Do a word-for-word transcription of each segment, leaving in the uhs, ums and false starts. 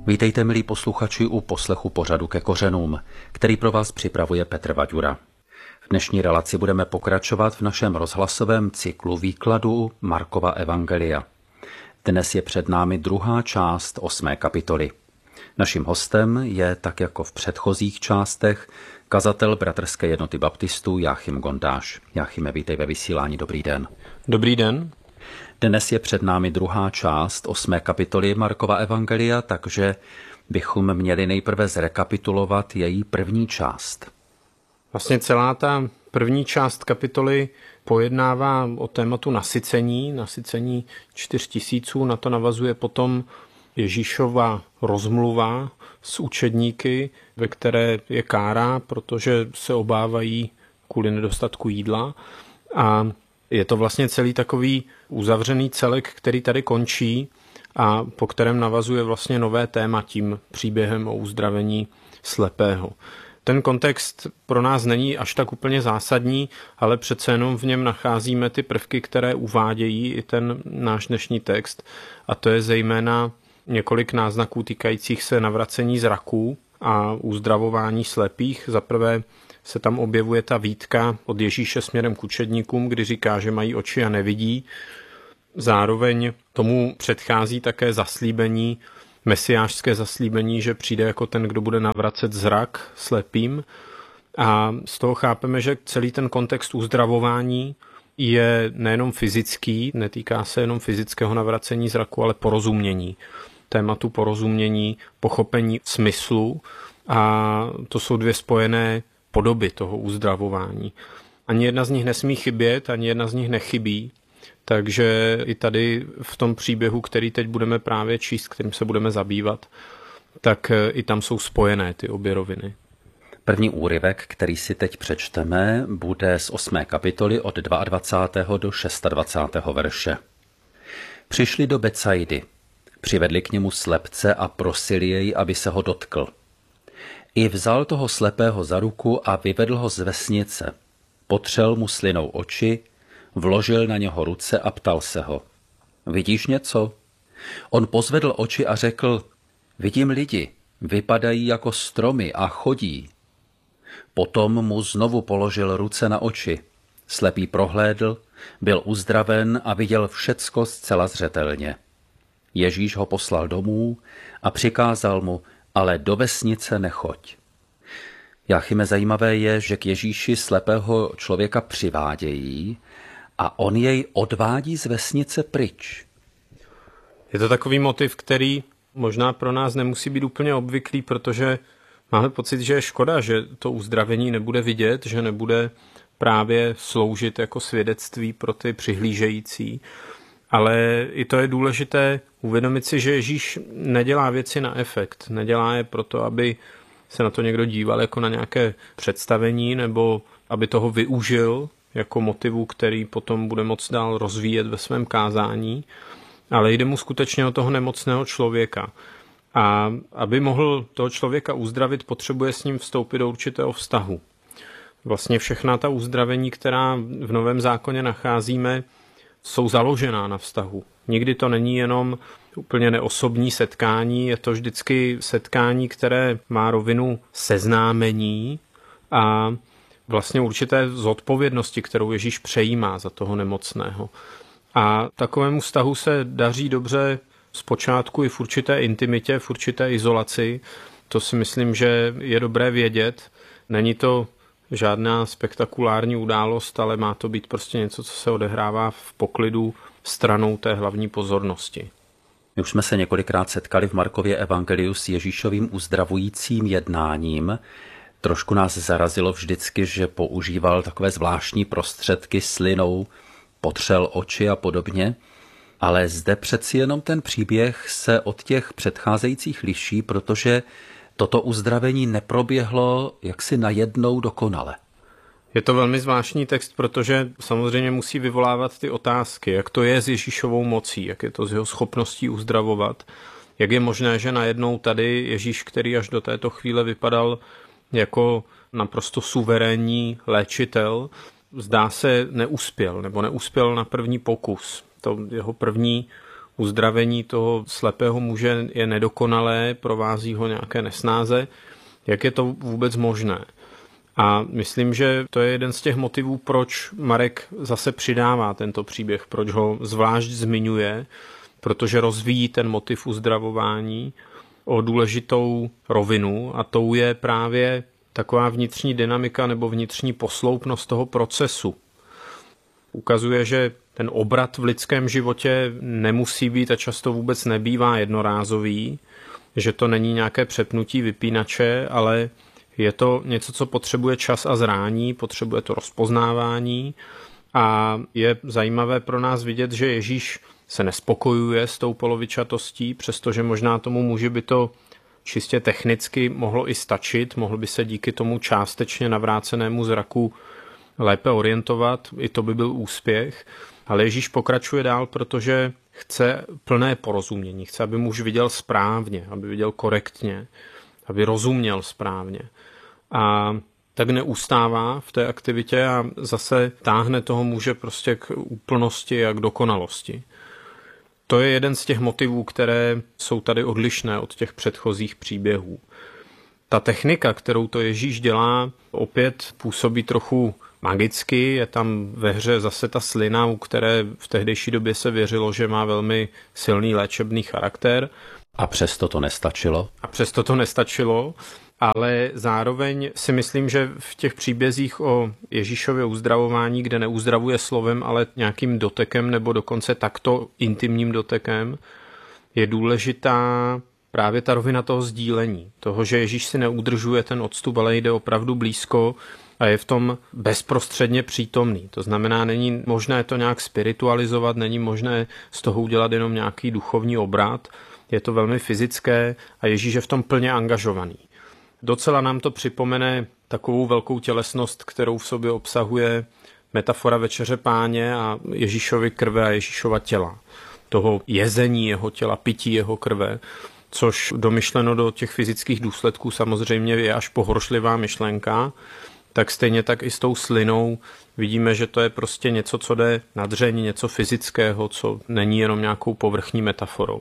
Vítejte, milí posluchači, u poslechu pořadu Ke kořenům, který pro vás připravuje Petr Vaďura. V dnešní relaci budeme pokračovat v našem rozhlasovém cyklu výkladu Markova evangelia. Dnes je před námi druhá část osmé kapitoly. Naším hostem je, tak jako v předchozích částech, kazatel Bratrské jednoty baptistů Jáchym Gondáš. Jáchyme, vítej ve vysílání, dobrý den. Dobrý den. Dnes je před námi druhá část osmé kapitoly Markova evangelia, takže bychom měli nejprve zrekapitulovat její první část. Vlastně celá ta první část kapitoly pojednává o tématu nasycení, nasycení čtyř tisíců, na to navazuje potom Ježíšova rozmluva s učedníky, ve které je kára, protože se obávají kvůli nedostatku jídla. A je to vlastně celý takový uzavřený celek, který tady končí a po kterém navazuje vlastně nové téma tím příběhem o uzdravení slepého. Ten kontext pro nás není až tak úplně zásadní, ale přece jenom v něm nacházíme ty prvky, které uvádějí i ten náš dnešní text, a to je zejména několik náznaků týkajících se navracení zraků a uzdravování slepých. Za prvé se tam objevuje ta výtka od Ježíše směrem k učedníkům, kdy říká, že mají oči a nevidí. Zároveň tomu předchází také zaslíbení, mesiášské zaslíbení, že přijde jako ten, kdo bude navracet zrak slepým. A z toho chápeme, že celý ten kontext uzdravování je nejenom fyzický, netýká se jenom fyzického navracení zraku, ale porozumění. Tématu porozumění, pochopení smyslu, a to jsou dvě spojené podoby toho uzdravování. Ani jedna z nich nesmí chybět, ani jedna z nich nechybí, takže i tady v tom příběhu, který teď budeme právě číst, kterým se budeme zabývat, tak i tam jsou spojené ty obě roviny. První úryvek, který si teď přečteme, bude z osmé kapitoly od dvacátého druhého do dvacátého šestého verše. Přišli do Becajdy, přivedli k němu slepce a prosili jej, aby se ho dotkl. I vzal toho slepého za ruku a vyvedl ho z vesnice. Potřel mu slinou oči, vložil na něho ruce a ptal se ho. Vidíš něco? On pozvedl oči a řekl, vidím lidi, vypadají jako stromy a chodí. Potom mu znovu položil ruce na oči. Slepý prohlédl, byl uzdraven a viděl všecko zcela zřetelně. Ježíš ho poslal domů a přikázal mu, ale do vesnice nechoď. Jáchyme, zajímavé je, že k Ježíši slepého člověka přivádějí a on jej odvádí z vesnice pryč. Je to takový motiv, který možná pro nás nemusí být úplně obvyklý, protože máme pocit, že je škoda, že to uzdravení nebude vidět, že nebude právě sloužit jako svědectví pro ty přihlížející. Ale i to je důležité uvědomit si, že Ježíš nedělá věci na efekt. Nedělá je proto, aby se na to někdo díval jako na nějaké představení, nebo aby toho využil jako motivu, který potom bude moct dál rozvíjet ve svém kázání. Ale jde mu skutečně o toho nemocného člověka. A aby mohl toho člověka uzdravit, potřebuje s ním vstoupit do určitého vztahu. Vlastně všechna ta uzdravení, která v Novém zákoně nacházíme, jsou založená na vztahu. Nikdy to není jenom úplně neosobní setkání, je to vždycky setkání, které má rovinu seznámení a vlastně určité zodpovědnosti, kterou Ježíš přejímá za toho nemocného. A takovému vztahu se daří dobře zpočátku i v určité intimitě, v určité izolaci. To si myslím, že je dobré vědět. Není to žádná spektakulární událost, ale má to být prostě něco, co se odehrává v poklidu stranou té hlavní pozornosti. My už jsme se několikrát setkali v Markově evangeliu s Ježíšovým uzdravujícím jednáním. Trošku nás zarazilo vždycky, že používal takové zvláštní prostředky slinou, potřel oči a podobně. Ale zde přeci jenom ten příběh se od těch předcházejících liší, protože toto uzdravení neproběhlo jaksi najednou dokonale. Je to velmi zvláštní text, protože samozřejmě musí vyvolávat ty otázky, jak to je s Ježíšovou mocí, jak je to s jeho schopností uzdravovat, jak je možné, že najednou tady Ježíš, který až do této chvíle vypadal jako naprosto suverénní léčitel, zdá se neuspěl, nebo neuspěl na první pokus. To jeho první uzdravení toho slepého muže je nedokonalé, provází ho nějaké nesnáze. Jak je to vůbec možné? A myslím, že to je jeden z těch motivů, proč Marek zase přidává tento příběh, proč ho zvlášť zmiňuje, protože rozvíjí ten motiv uzdravování o důležitou rovinu a tou je právě taková vnitřní dynamika nebo vnitřní posloupnost toho procesu. Ukazuje, že ten obrat v lidském životě nemusí být a často vůbec nebývá jednorázový, že to není nějaké přepnutí vypínače, ale je to něco, co potřebuje čas a zrání, potřebuje to rozpoznávání a je zajímavé pro nás vidět, že Ježíš se nespokojuje s tou polovičatostí, přestože možná tomu muži by to čistě technicky mohlo i stačit, mohl by se díky tomu částečně navrácenému zraku lépe orientovat, i to by byl úspěch, ale Ježíš pokračuje dál, protože chce plné porozumění, chce, aby muž viděl správně, aby viděl korektně, aby rozuměl správně. A tak neustává v té aktivitě a zase táhne toho muže prostě k úplnosti a k dokonalosti. To je jeden z těch motivů, které jsou tady odlišné od těch předchozích příběhů. Ta technika, kterou to Ježíš dělá, opět působí trochu magicky, je tam ve hře zase ta slina, u které v tehdejší době se věřilo, že má velmi silný léčebný charakter. A přesto to nestačilo? A přesto to nestačilo, ale zároveň si myslím, že v těch příbězích o Ježíšově uzdravování, kde neuzdravuje slovem, ale nějakým dotekem nebo dokonce takto intimním dotekem, je důležitá právě ta rovina toho sdílení. Toho, že Ježíš si neudržuje ten odstup, ale jde opravdu blízko a je v tom bezprostředně přítomný. To znamená, není možné to nějak spiritualizovat, není možné z toho udělat jenom nějaký duchovní obrat. Je to velmi fyzické a Ježíš je v tom plně angažovaný. Docela nám to připomene takovou velkou tělesnost, kterou v sobě obsahuje metafora Večeře Páně a Ježíšovy krve a Ježíšova těla. Toho jezení jeho těla, pití jeho krve, což domyšleno do těch fyzických důsledků samozřejmě je až pohoršlivá myšlenka, tak stejně tak i s tou slinou vidíme, že to je prostě něco, co jde na dřeň, něco fyzického, co není jenom nějakou povrchní metaforou.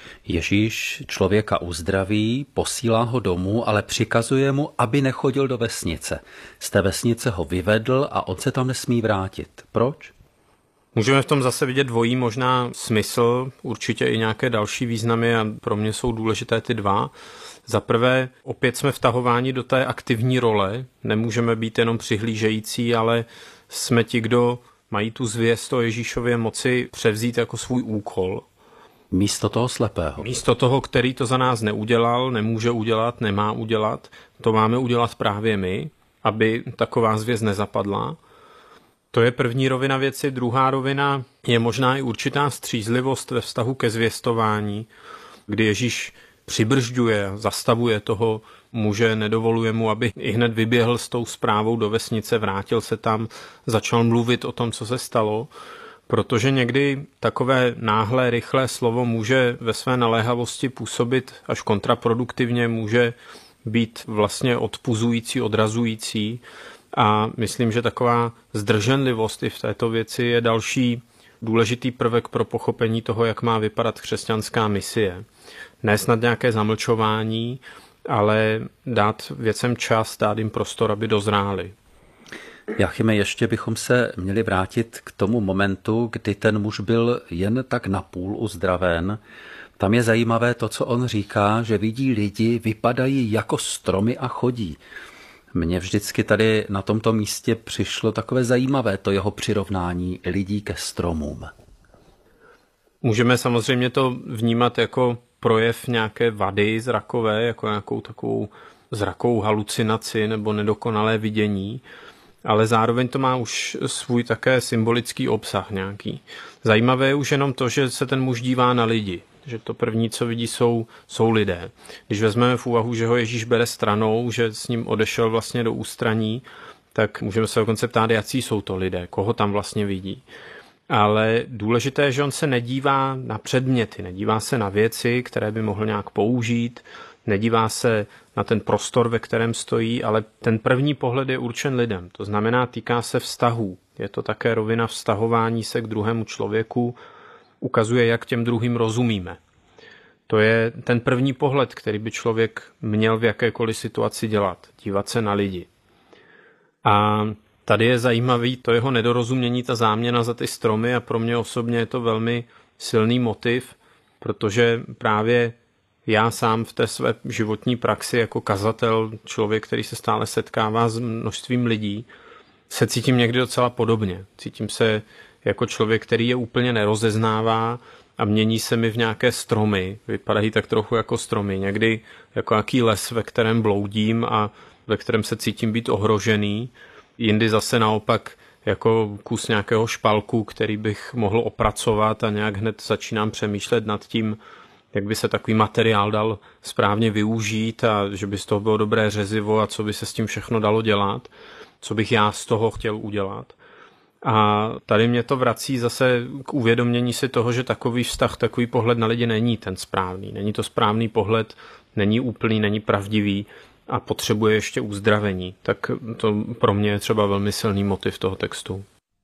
Ježíš člověka uzdraví, posílá ho domů, ale přikazuje mu, aby nechodil do vesnice. Z té vesnice ho vyvedl a on se tam nesmí vrátit. Proč? Můžeme v tom zase vidět dvojí možná smysl, určitě i nějaké další významy a pro mě jsou důležité ty dva. Za prvé, opět jsme vtahováni do té aktivní role, nemůžeme být jenom přihlížející, ale jsme ti, kdo mají tu zvěst o Ježíšově moci převzít jako svůj úkol. Místo toho slepého. Místo toho, který to za nás neudělal, nemůže udělat, nemá udělat, to máme udělat právě my, aby taková zvěst nezapadla. To je první rovina věci. Druhá rovina je možná i určitá střízlivost ve vztahu ke zvěstování, kdy Ježíš přibržďuje, zastavuje toho muže, nedovoluje mu, aby i hned vyběhl s tou zprávou do vesnice, vrátil se tam, začal mluvit o tom, co se stalo, protože někdy takové náhlé, rychlé slovo může ve své naléhavosti působit až kontraproduktivně, může být vlastně odpuzující, odrazující a myslím, že taková zdrženlivost i v této věci je další důležitý prvek pro pochopení toho, jak má vypadat křesťanská misie. Ne snad nějaké zamlčování, ale dát věcem čas, dát jim prostor, aby dozráli. Jáchyme, ještě bychom se měli vrátit k tomu momentu, kdy ten muž byl jen tak napůl uzdraven. Tam je zajímavé to, co on říká, že vidí lidi, vypadají jako stromy a chodí. Mně vždycky tady na tomto místě přišlo takové zajímavé to jeho přirovnání lidí ke stromům. Můžeme samozřejmě to vnímat jako projev nějaké vady zrakové, jako nějakou takovou zrakovou halucinaci nebo nedokonalé vidění, ale zároveň to má už svůj také symbolický obsah nějaký. Zajímavé je už jenom to, že se ten muž dívá na lidi, že to první, co vidí, jsou, jsou lidé. Když vezmeme v úvahu, že ho Ježíš bere stranou, že s ním odešel vlastně do ústraní, tak můžeme se dokonce ptát, jací jsou to lidé, koho tam vlastně vidí. Ale důležité je, že on se nedívá na předměty, nedívá se na věci, které by mohl nějak použít, nedívá se na ten prostor, ve kterém stojí, ale ten první pohled je určen lidem. To znamená, týká se vztahů. Je to také rovina vztahování se k druhému člověku, ukazuje, jak těm druhým rozumíme. To je ten první pohled, který by člověk měl v jakékoliv situaci dělat. Dívat se na lidi. A tady je zajímavý to jeho nedorozumění, ta záměna za ty stromy a pro mě osobně je to velmi silný motiv, protože právě já sám v té své životní praxi jako kazatel, člověk, který se stále setkává s množstvím lidí, se cítím někdy docela podobně. Cítím se jako člověk, který je úplně nerozeznává a mění se mi v nějaké stromy. Vypadají tak trochu jako stromy. Někdy jako jaký les, ve kterém bloudím a ve kterém se cítím být ohrožený. Jindy zase naopak jako kus nějakého špalku, který bych mohl opracovat a nějak hned začínám přemýšlet nad tím, jak by se takový materiál dal správně využít a že by z toho bylo dobré řezivo a co by se s tím všechno dalo dělat, co bych já z toho chtěl udělat. A tady mě to vrací zase k uvědomění si toho, že takový vztah, takový pohled na lidi není ten správný. Není to správný pohled, není úplný, není pravdivý a potřebuje ještě uzdravení. Tak to pro mě je třeba velmi silný motiv toho textu.